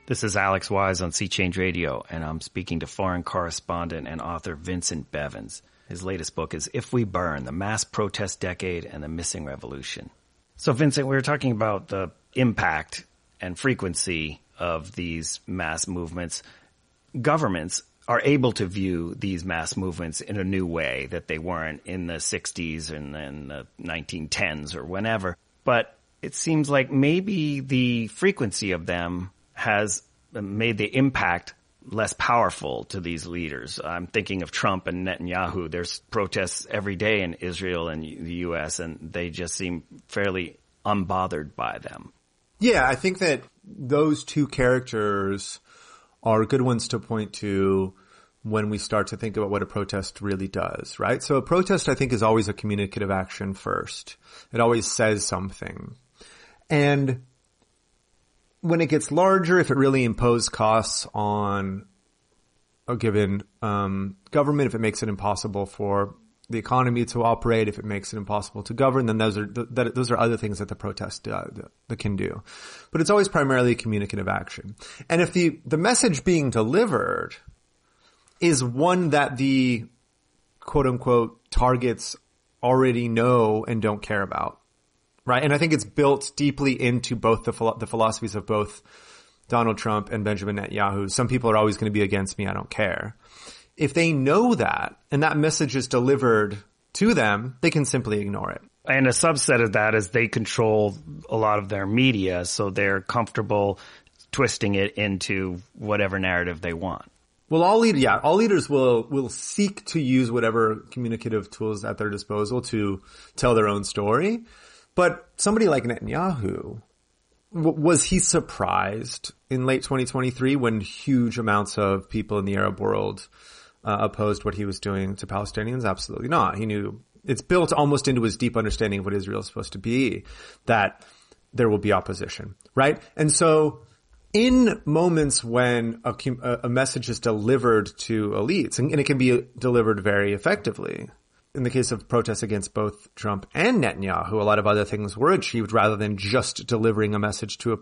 This is Alex Wise on Sea Change Radio, and I'm speaking to foreign correspondent and author Vincent Bevins. His latest book is If We Burn, The Mass Protest Decade and the Missing Revolution. So, Vincent, we were talking about the impact and frequency of these mass movements. Governments are able to view these mass movements in a new way that they weren't in the 60s and in the 1910s or whenever. But it seems like maybe the frequency of them has made the impact less powerful to these leaders. I'm thinking of Trump and Netanyahu. There's protests every day in Israel and the U.S., and they just seem fairly unbothered by them. Yeah, I think that those two characters are good ones to point to when we start to think about what a protest really does, right? So a protest, I think, is always a communicative action first. It always says something. And when it gets larger, if it really imposes costs on a given government, if it makes it impossible for the economy to operate, if it makes it impossible to govern, then those are other things that the protest that can do. But it's always primarily a communicative action. And if the message being delivered is one that the quote unquote targets already know and don't care about, right? And I think it's built deeply into both the philosophies of both Donald Trump and Benjamin Netanyahu. Some people are always going to be against me. I don't care. If they know that and that message is delivered to them, they can simply ignore it. And a subset of that is they control a lot of their media, so they're comfortable twisting it into whatever narrative they want. Well, all leaders will seek to use whatever communicative tools at their disposal to tell their own story. But somebody like Netanyahu, was he surprised in late 2023 when huge amounts of people in the Arab world opposed what he was doing to Palestinians? Absolutely not. He knew it's built almost into his deep understanding of what Israel is supposed to be, that there will be opposition, right? And so in moments when a message is delivered to elites, and it can be delivered very effectively, in the case of protests against both Trump and Netanyahu, a lot of other things were achieved rather than just delivering a message to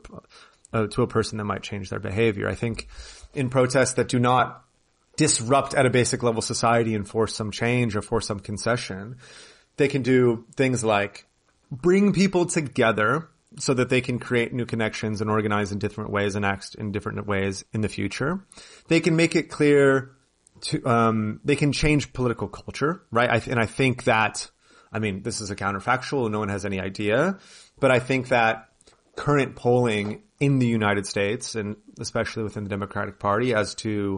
a person that might change their behavior. I think in protests that do not disrupt at a basic level society and force some change or force some concession, they can do things like bring people together so that they can create new connections and organize in different ways and act in different ways in the future. They can make it clear they can change political culture, right? I think that, this is a counterfactual, no one has any idea, but I think that current polling in the United States, and especially within the Democratic Party, as to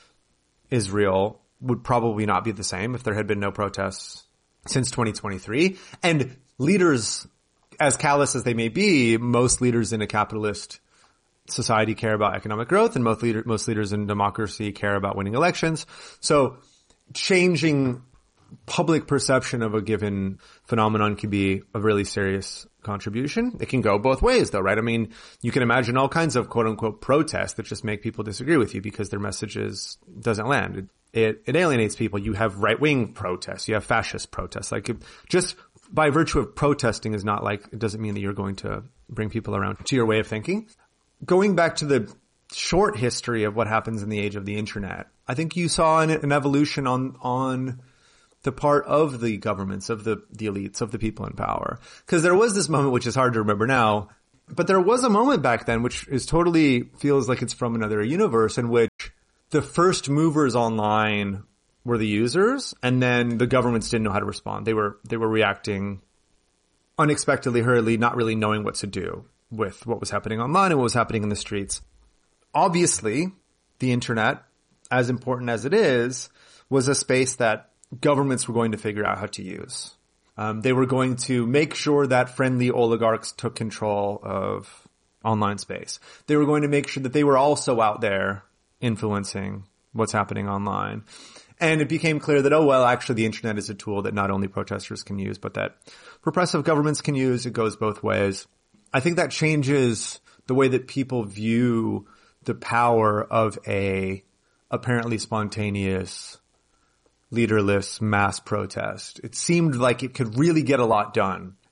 Israel would probably not be the same if there had been no protests since 2023. And leaders, as callous as they may be, most leaders in a capitalist society care about economic growth, and most leaders in democracy care about winning elections. So changing public perception of a given phenomenon can be a really serious contribution. It can go both ways though, right? You can imagine all kinds of quote unquote protests that just make people disagree with you because their messages doesn't land. It alienates people. You have right-wing protests. You have fascist protests. Just by virtue of protesting it doesn't mean that you're going to bring people around to your way of thinking. Going back to the short history of what happens in the age of the internet, I think you saw an evolution on the part of the governments, of the elites, of the people in power. Because there was this moment, which is hard to remember now, but there was a moment back then which feels like it's from another universe, in which the first movers online were the users, and then the governments didn't know how to respond. They were reacting unexpectedly, hurriedly, not really knowing what to do with what was happening online and what was happening in the streets. Obviously, the internet, as important as it is, was a space that governments were going to figure out how to use. They were going to make sure that friendly oligarchs took control of online space. They were going to make sure that they were also out there influencing what's happening online. And it became clear that, actually the internet is a tool that not only protesters can use, but that repressive governments can use. It goes both ways. I think that changes the way that people view the power of a apparently spontaneous, leaderless mass protest. It seemed like it could really get a lot done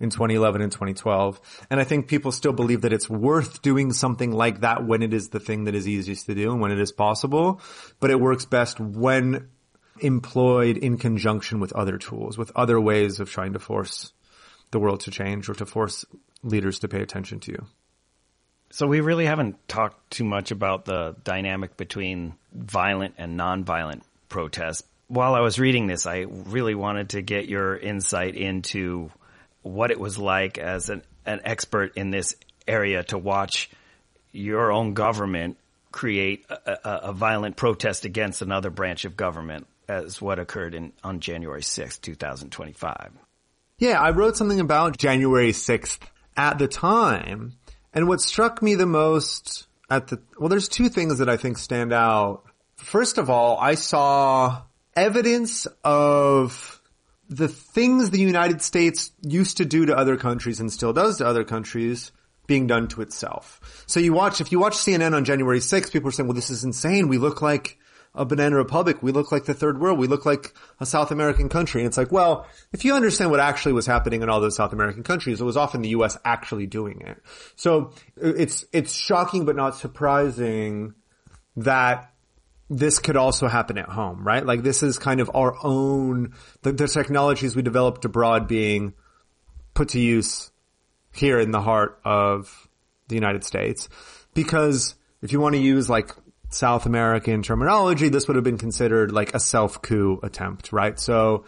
in 2011 and 2012. And I think people still believe that it's worth doing something like that when it is the thing that is easiest to do and when it is possible. But it works best when employed in conjunction with other tools, with other ways of trying to force the world to change or to force leaders to pay attention to you. So we really haven't talked too much about the dynamic between violent and nonviolent protests. While I was reading this, I really wanted to get your insight into what it was like as an expert in this area to watch your own government create a violent protest against another branch of government, as what occurred on January 6th, 2025. Yeah, I wrote something about January 6th at the time. And what struck me the most there's two things that I think stand out. First of all, I saw evidence of the things the United States used to do to other countries and still does to other countries being done to itself. So if you watch CNN on January 6th, people are saying, well, this is insane. We look like a banana republic. We look like the third world. We look like a South American country. And it's like, well, if you understand what actually was happening in all those South American countries, it was often the U.S. actually doing it. So it's shocking but not surprising that this could also happen at home, right? Like this is kind of our own, the technologies we developed abroad being put to use here in the heart of the United States. Because if you want to use like South American terminology, this would have been considered like a self-coup attempt, right? So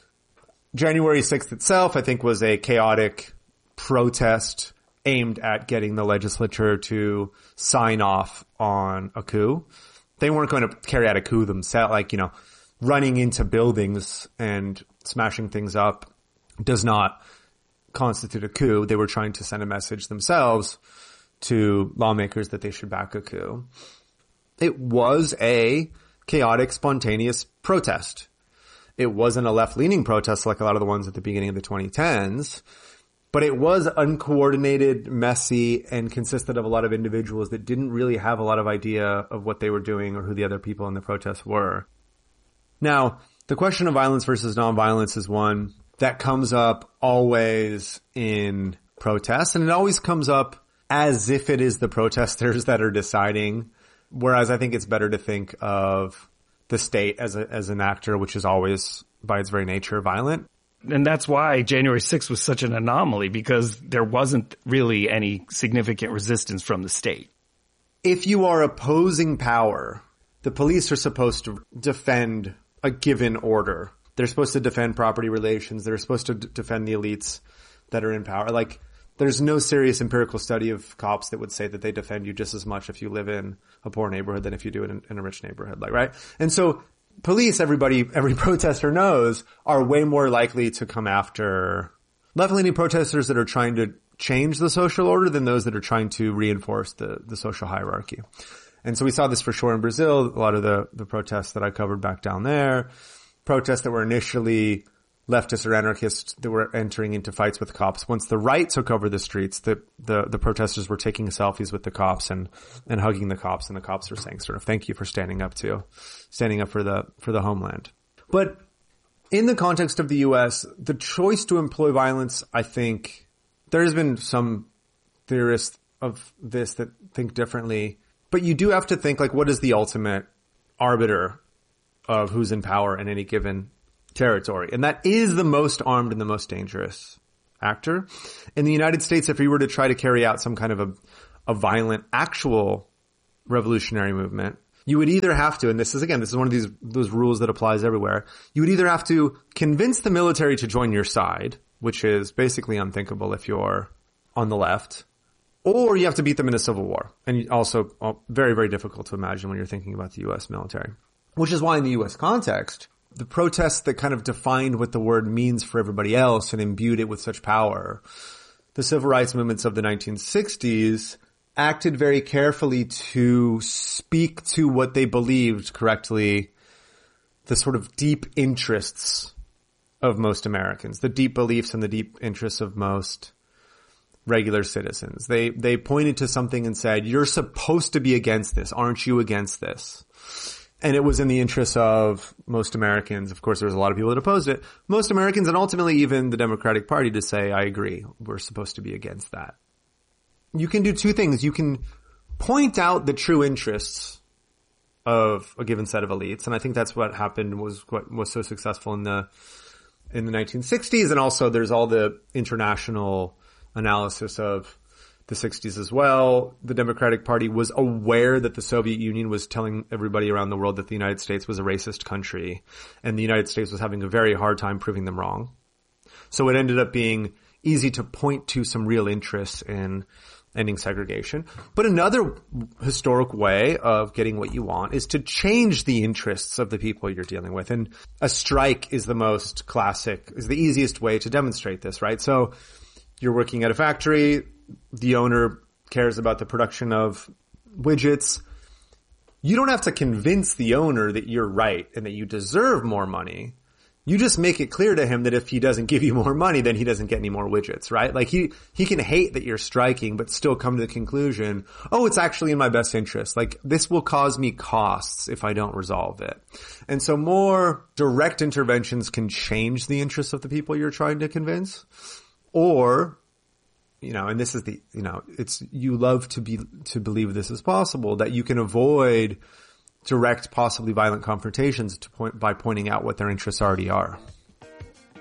January 6th itself, I think, was a chaotic protest aimed at getting the legislature to sign off on a coup. They weren't going to carry out a coup themselves, like, running into buildings and smashing things up does not constitute a coup. They were trying to send a message themselves to lawmakers that they should back a coup. It was a chaotic, spontaneous protest. It wasn't a left-leaning protest like a lot of the ones at the beginning of the 2010s, but it was uncoordinated, messy, and consisted of a lot of individuals that didn't really have a lot of idea of what they were doing or who the other people in the protest were. Now, the question of violence versus nonviolence is one that comes up always in protests, and it always comes up as if it is the protesters that are deciding. Whereas I think it's better to think of the state as an actor, which is always, by its very nature, violent. And that's why January 6th was such an anomaly, because there wasn't really any significant resistance from the state. If you are opposing power, the police are supposed to defend a given order. They're supposed to defend property relations. They're supposed to defend the elites that are in power. Like, there's no serious empirical study of cops that would say that they defend you just as much if you live in a poor neighborhood than if you do it in a rich neighborhood, like, right? And so police, every protester knows, are way more likely to come after left-leaning protesters that are trying to change the social order than those that are trying to reinforce the social hierarchy. And so we saw this for sure in Brazil. A lot of the protests that I covered back down there, protests that were initially leftists or anarchists that were entering into fights with cops. Once the right took over the streets, the protesters were taking selfies with the cops and hugging the cops, and the cops were saying sort of, thank you for standing up for the homeland. But in the context of the US, the choice to employ violence, I think there has been some theorists of this that think differently, but you do have to think, like, what is the ultimate arbiter of who's in power in any given territory? And that is the most armed and the most dangerous actor. In the United States, if we were to try to carry out some kind of a violent, actual revolutionary movement, you would either have to, and this is one of those rules that applies everywhere, you would either have to convince the military to join your side, which is basically unthinkable if you're on the left, or you have to beat them in a civil war. And also very, very difficult to imagine when you're thinking about the U.S. military. Which is why in the U.S. context, the protests that kind of defined what the word means for everybody else and imbued it with such power, the civil rights movements of the 1960s acted very carefully to speak to what they believed correctly, the sort of deep interests of most Americans, the deep beliefs and the deep interests of most regular citizens. They pointed to something and said, you're supposed to be against this. Aren't you against this? And it was in the interest of most Americans. Of course, there was a lot of people that opposed it. Most Americans, and ultimately even the Democratic Party, to say, I agree. We're supposed to be against that. You can do two things. You can point out the true interests of a given set of elites. And I think that's what happened, was what was so successful in the 1960s. And also there's all the international analysis of the 60s as well. The Democratic Party was aware that the Soviet Union was telling everybody around the world that the United States was a racist country, and the United States was having a very hard time proving them wrong. So it ended up being easy to point to some real interests in ending segregation. But another historic way of getting what you want is to change the interests of the people you're dealing with. And a strike is the easiest way to demonstrate this, right? So you're working at a factory, the owner cares about the production of widgets. You don't have to convince the owner that you're right and that you deserve more money. You just make it clear to him that if he doesn't give you more money, then he doesn't get any more widgets, right? Like he can hate that you're striking, but still come to the conclusion, oh, it's actually in my best interest. Like this will cause me costs if I don't resolve it. And so more direct interventions can change the interests of the people you're trying to convince. Or, and this is you love to believe this is possible, that you can avoid direct, possibly violent confrontations by pointing out what their interests already are.